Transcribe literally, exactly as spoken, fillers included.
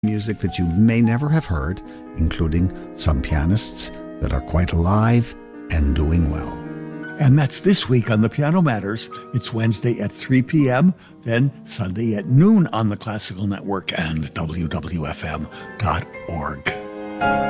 music that you may never have heard, including some pianists that are quite alive and doing well. And that's this week on The Piano Matters. It's Wednesday at three p.m., then Sunday at noon on the Classical Network and W W F M dot org.